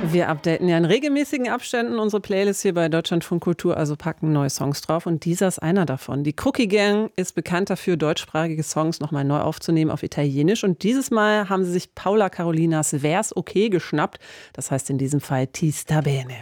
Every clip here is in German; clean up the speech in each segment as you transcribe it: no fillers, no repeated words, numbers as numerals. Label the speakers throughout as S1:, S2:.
S1: Wir updaten ja in regelmäßigen Abständen unsere Playlist hier bei Deutschlandfunk Kultur, also packen neue Songs drauf und dieser ist einer davon. Die Cookie Gang ist bekannt dafür, deutschsprachige Songs nochmal neu aufzunehmen auf Italienisch und dieses Mal haben sie sich Paula Carolinas Wär's okay geschnappt, das heißt in diesem Fall Ti sta bene.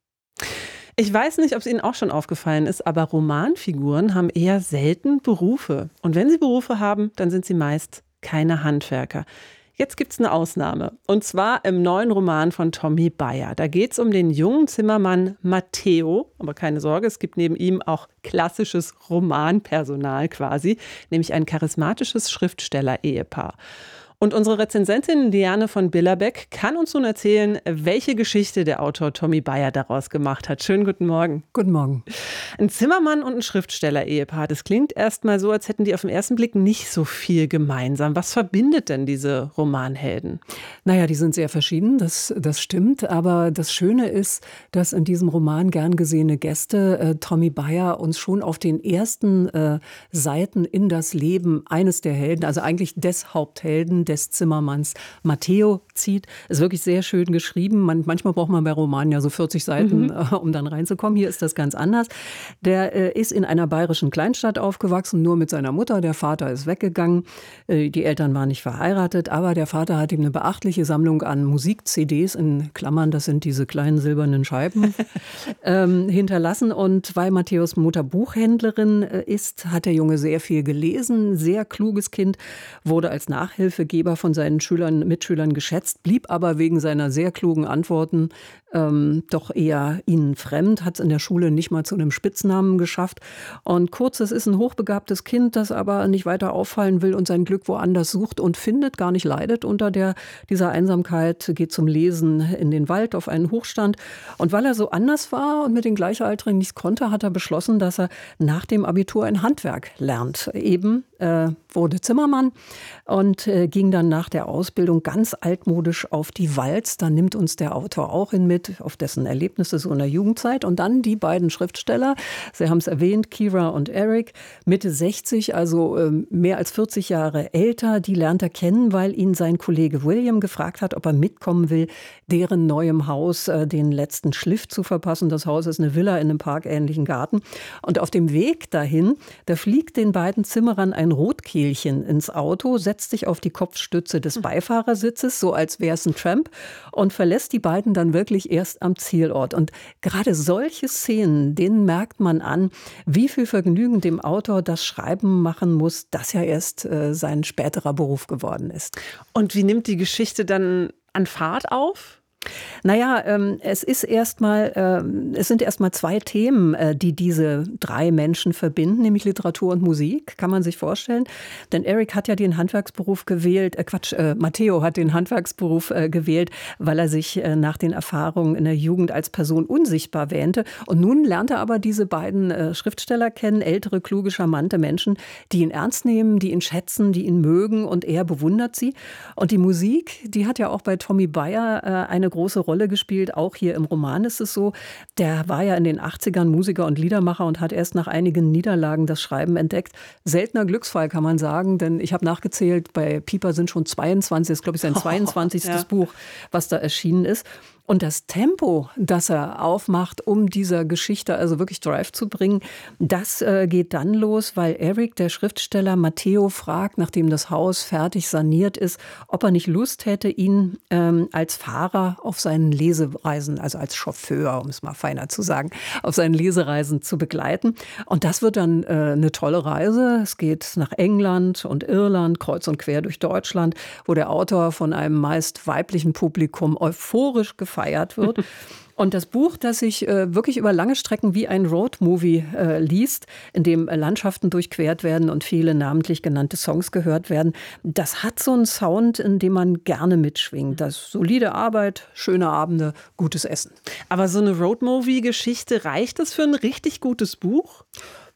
S1: Ich weiß nicht, ob es Ihnen auch schon aufgefallen ist, aber Romanfiguren haben eher selten Berufe. Und wenn sie Berufe haben, dann sind sie meist keine Handwerker. Jetzt gibt es eine Ausnahme. Und zwar im neuen Roman von Tommy Bayer. Da geht es um den jungen Zimmermann Matteo. Aber keine Sorge, es gibt neben ihm auch klassisches Romanpersonal quasi, nämlich ein charismatisches Schriftsteller-Ehepaar. Und unsere Rezensentin Liane von Billerbeck kann uns nun erzählen, welche Geschichte der Autor Tommy Bayer daraus gemacht hat. Schönen guten Morgen.
S2: Guten Morgen.
S1: Ein Zimmermann und ein Schriftsteller-Ehepaar. Das klingt erst mal so, als hätten die auf den ersten Blick nicht so viel gemeinsam. Was verbindet denn diese Romanhelden?
S2: Naja, die sind sehr verschieden, das stimmt. Aber das Schöne ist, dass in diesem Roman gern gesehene Gäste Tommy Bayer uns schon auf den ersten Seiten in das Leben eines der Helden, also eigentlich des Haupthelden, des Zimmermanns Matteo zieht. Ist wirklich sehr schön geschrieben. Manchmal braucht man bei Romanen ja so 40 Seiten, um dann reinzukommen. Hier ist das ganz anders. Der ist in einer bayerischen Kleinstadt aufgewachsen, nur mit seiner Mutter. Der Vater ist weggegangen. Die Eltern waren nicht verheiratet, aber der Vater hat ihm eine beachtliche Sammlung an Musik-CDs, in Klammern, das sind diese kleinen silbernen Scheiben, hinterlassen. Und weil Matthäus Mutter Buchhändlerin ist, hat der Junge sehr viel gelesen. Sehr kluges Kind, wurde als Nachhilfegeber von seinen Mitschülern geschätzt, blieb aber wegen seiner sehr klugen Antworten doch eher ihnen fremd, hat es in der Schule nicht mal zu einem Spitznamen geschafft. Und kurz, es ist ein hochbegabtes Kind, das aber nicht weiter auffallen will und sein Glück woanders sucht und findet, gar nicht leidet unter dieser Einsamkeit, geht zum Lesen in den Wald auf einen Hochstand. Und weil er so anders war und mit den Gleichaltrigen nichts konnte, hat er beschlossen, dass er nach dem Abitur ein Handwerk lernt. Eben wurde Zimmermann und ging dann nach der Ausbildung ganz altmodisch auf die Walz. Da nimmt uns der Autor auch mit, auf dessen Erlebnisse so in der Jugendzeit. Und dann die beiden Schriftsteller, Sie haben es erwähnt, Kira und Eric, Mitte 60, also mehr als 40 Jahre älter. Die lernt er kennen, weil ihn sein Kollege William gefragt hat, ob er mitkommen will, deren neuem Haus den letzten Schliff zu verpassen. Das Haus ist eine Villa in einem parkähnlichen Garten. Und auf dem Weg dahin, da fliegt den beiden Zimmerern ein Rotkehlchen ins Auto, setzt sich auf die Kopfstütze des Beifahrersitzes, so als wäre es ein Tramp, und verlässt die beiden dann wirklich erst am Zielort. Und gerade solche Szenen, denen merkt man an, wie viel Vergnügen dem Autor das Schreiben machen muss, das ja erst sein späterer Beruf geworden ist.
S1: Und wie nimmt die Geschichte dann an Fahrt auf?
S2: Naja, es sind erstmal zwei Themen, die diese drei Menschen verbinden, nämlich Literatur und Musik, kann man sich vorstellen. Denn Eric hat ja den Handwerksberuf gewählt, Matteo hat den Handwerksberuf gewählt, weil er sich nach den Erfahrungen in der Jugend als Person unsichtbar wähnte. Und nun lernt er aber diese beiden Schriftsteller kennen, ältere, kluge, charmante Menschen, die ihn ernst nehmen, die ihn schätzen, die ihn mögen und er bewundert sie. Und die Musik, die hat ja auch bei Tommy Bayer eine große Rolle gespielt. Auch hier im Roman ist es so. Der war ja in den 80ern Musiker und Liedermacher und hat erst nach einigen Niederlagen das Schreiben entdeckt. Seltener Glücksfall, kann man sagen, denn ich habe nachgezählt, bei Piper sind schon 22, das ist, glaube ich, sein 22. Buch, was da erschienen ist. Und das Tempo, das er aufmacht, um dieser Geschichte also wirklich Drive zu bringen, das geht dann los, weil Eric, der Schriftsteller, Matteo fragt, nachdem das Haus fertig saniert ist, ob er nicht Lust hätte, ihn als Fahrer auf seinen Lesereisen, also als Chauffeur, um es mal feiner zu sagen, auf seinen Lesereisen zu begleiten. Und das wird dann eine tolle Reise. Es geht nach England und Irland, kreuz und quer durch Deutschland, wo der Autor von einem meist weiblichen Publikum euphorisch gefeiert wird. Und das Buch, das sich wirklich über lange Strecken wie ein Roadmovie liest, in dem Landschaften durchquert werden und viele namentlich genannte Songs gehört werden, das hat so einen Sound, in dem man gerne mitschwingt. Das ist solide Arbeit, schöne Abende, gutes Essen.
S1: Aber so eine Roadmovie-Geschichte, reicht das für ein richtig gutes Buch?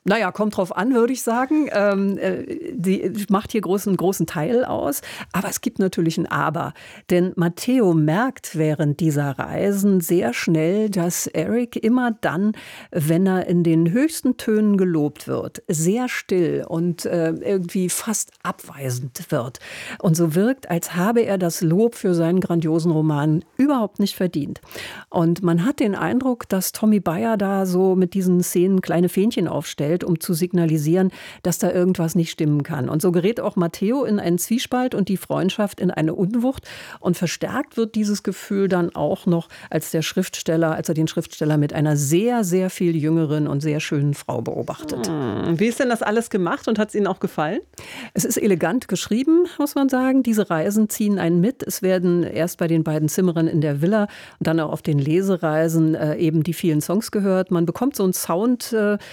S2: Naja, kommt drauf an, würde ich sagen. Die macht hier einen großen Teil aus. Aber es gibt natürlich ein Aber. Denn Matteo merkt während dieser Reisen sehr schnell, dass Eric immer dann, wenn er in den höchsten Tönen gelobt wird, sehr still und irgendwie fast abweisend wird. Und so wirkt, als habe er das Lob für seinen grandiosen Roman überhaupt nicht verdient. Und man hat den Eindruck, dass Tommy Bayer da so mit diesen Szenen kleine Fähnchen aufstellt, um zu signalisieren, dass da irgendwas nicht stimmen kann. Und so gerät auch Matteo in einen Zwiespalt und die Freundschaft in eine Unwucht. Und verstärkt wird dieses Gefühl dann auch noch, als er den Schriftsteller mit einer sehr, sehr viel jüngeren und sehr schönen Frau beobachtet.
S1: Wie ist denn das alles gemacht und hat es Ihnen auch gefallen?
S2: Es ist elegant geschrieben, muss man sagen. Diese Reisen ziehen einen mit. Es werden erst bei den beiden Zimmerern in der Villa und dann auch auf den Lesereisen eben die vielen Songs gehört. Man bekommt so einen Sound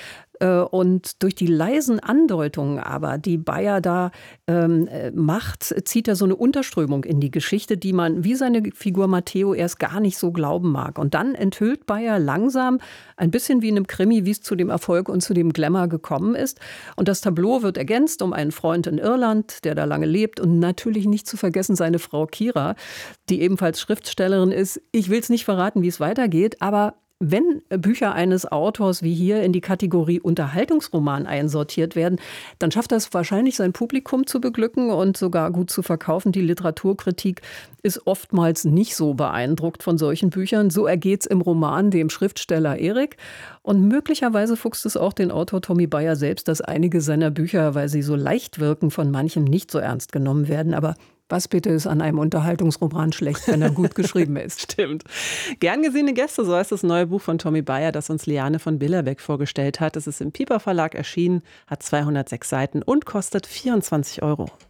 S2: und durch die leisen Andeutungen aber, die Bayer da macht, zieht er so eine Unterströmung in die Geschichte, die man wie seine Figur Matteo erst gar nicht so glauben mag. Und dann enthüllt Bayer langsam, ein bisschen wie in einem Krimi, wie es zu dem Erfolg und zu dem Glamour gekommen ist. Und das Tableau wird ergänzt um einen Freund in Irland, der da lange lebt. Und natürlich nicht zu vergessen seine Frau Kira, die ebenfalls Schriftstellerin ist. Ich will es nicht verraten, wie es weitergeht, aber wenn Bücher eines Autors wie hier in die Kategorie Unterhaltungsroman einsortiert werden, dann schafft das wahrscheinlich sein Publikum zu beglücken und sogar gut zu verkaufen. Die Literaturkritik ist oftmals nicht so beeindruckt von solchen Büchern. So ergeht es im Roman dem Schriftsteller Erik. Und möglicherweise fuchst es auch den Autor Tommy Bayer selbst, dass einige seiner Bücher, weil sie so leicht wirken, von manchem nicht so ernst genommen werden. Aber was bitte ist an einem Unterhaltungsroman schlecht, wenn er gut geschrieben ist?
S1: Stimmt. Gern gesehene Gäste, so heißt das neue Buch von Tommy Bayer, das uns Liane von Billerbeck vorgestellt hat. Es ist im Piper Verlag erschienen, hat 206 Seiten und kostet 24 €.